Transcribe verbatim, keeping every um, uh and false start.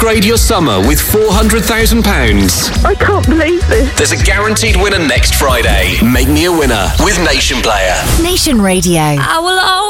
Upgrade your summer with four hundred thousand pounds. I can't believe this. There's a guaranteed winner next Friday. Make me a winner with Nation Player. Nation Radio. I will always